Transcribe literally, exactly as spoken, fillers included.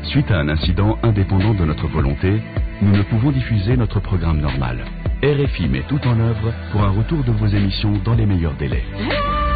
Suite à un incident indépendant de notre volonté, nous ne pouvons diffuser notre programme normal. R F I met tout en œuvre pour un retour de vos émissions dans les meilleurs délais.